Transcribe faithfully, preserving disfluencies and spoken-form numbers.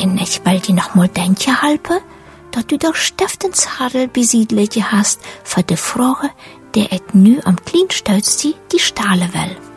En ich will die noch mal denken halten, dass du doch Stiftenshandel besiedelt hast für die Frage, der et nu am Kleinstützti die Stahle will.